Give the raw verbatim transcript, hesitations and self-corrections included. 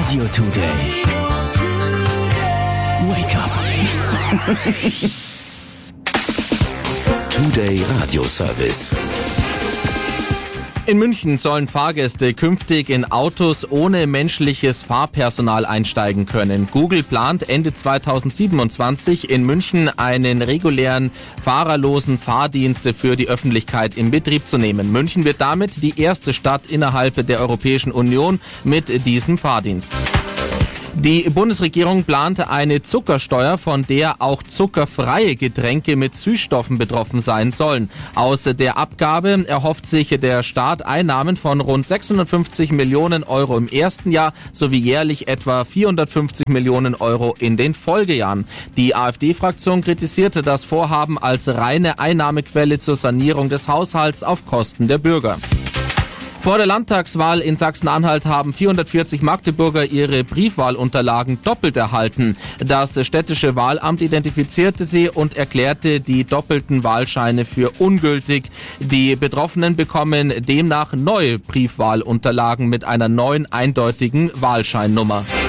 Radio Today. Wake up. Today Radio Service. In München sollen Fahrgäste künftig in Autos ohne menschliches Fahrpersonal einsteigen können. Google plant Ende zweitausendsiebenundzwanzig in München einen regulären fahrerlosen Fahrdienst für die Öffentlichkeit in Betrieb zu nehmen. München wird damit die erste Stadt innerhalb der Europäischen Union mit diesem Fahrdienst. Die Bundesregierung plante eine Zuckersteuer, von der auch zuckerfreie Getränke mit Süßstoffen betroffen sein sollen. Aus der Abgabe erhofft sich der Staat Einnahmen von rund sechshundertfünfzig Millionen Euro im ersten Jahr sowie jährlich etwa vierhundertfünfzig Millionen Euro in den Folgejahren. Die AfD-Fraktion kritisierte das Vorhaben als reine Einnahmequelle zur Sanierung des Haushalts auf Kosten der Bürger. Vor der Landtagswahl in Sachsen-Anhalt haben vierhundertvierzig Magdeburger ihre Briefwahlunterlagen doppelt erhalten. Das städtische Wahlamt identifizierte sie und erklärte die doppelten Wahlscheine für ungültig. Die Betroffenen bekommen demnach neue Briefwahlunterlagen mit einer neuen eindeutigen Wahlscheinnummer.